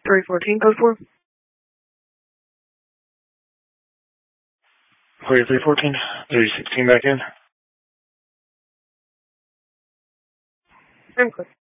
314, code 4. Clear 314, 316 back in. I'm clear.